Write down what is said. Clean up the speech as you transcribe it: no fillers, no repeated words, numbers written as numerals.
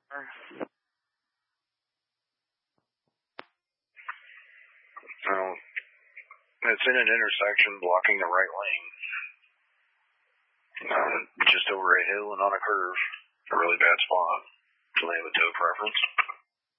Well, it's in an intersection blocking the right lane. Just over a hill and on a curve. A really bad spot. Do they have a tow preference?